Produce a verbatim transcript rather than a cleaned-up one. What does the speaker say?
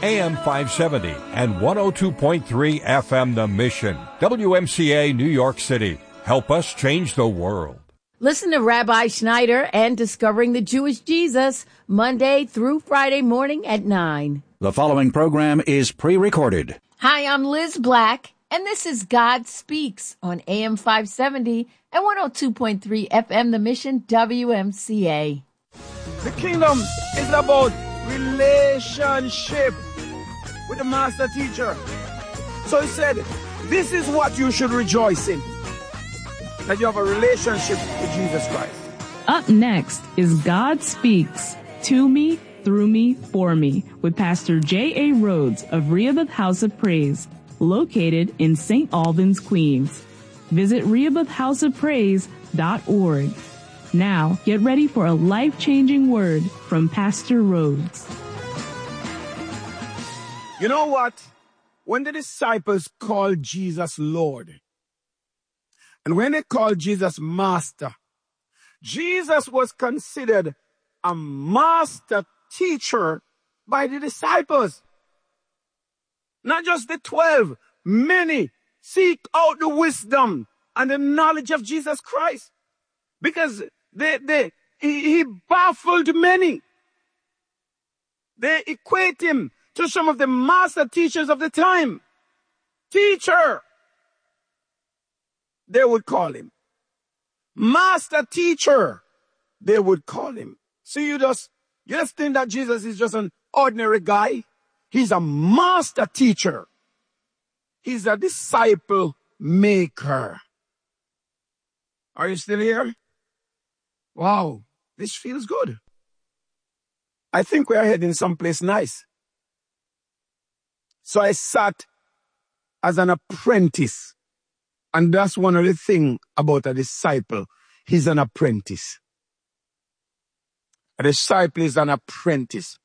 A M five seventy and one oh two point three F M The Mission. W M C A New York City. Help us change the world. Listen to Rabbi Schneider and Discovering the Jewish Jesus, Monday through Friday morning at nine. The following program is pre-recorded. Hi, I'm Liz Black, and this is God Speaks on A M five seventy and one oh two point three F M The Mission, W M C A. The kingdom is about relationship with the master teacher. So he said, this is what you should rejoice in, that you have a relationship with Jesus Christ. Up next is God Speaks, To Me, Through Me, For Me, with Pastor J A. Rhodes of Rehoboth House of Praise, located in Saint Albans, Queens. Visit rehoboth house of praise dot org. Now, get ready for a life-changing word from Pastor Rhodes. You know what? When the disciples called Jesus Lord, and when they called Jesus Master, Jesus was considered a master teacher by the disciples. Not just the twelve. Many seek out the wisdom and the knowledge of Jesus Christ. Because they, they, he, he baffled many. They equate him to some of the master teachers of the time. Teacher, they would call him. Master teacher, they would call him. So you just, you just think that Jesus is just an ordinary guy? He's a master teacher. He's a disciple maker. Are you still here? Wow, this feels good. I think we are heading someplace nice. So I sat as an apprentice. And that's one of the things about a disciple. He's an apprentice. A disciple is an apprentice.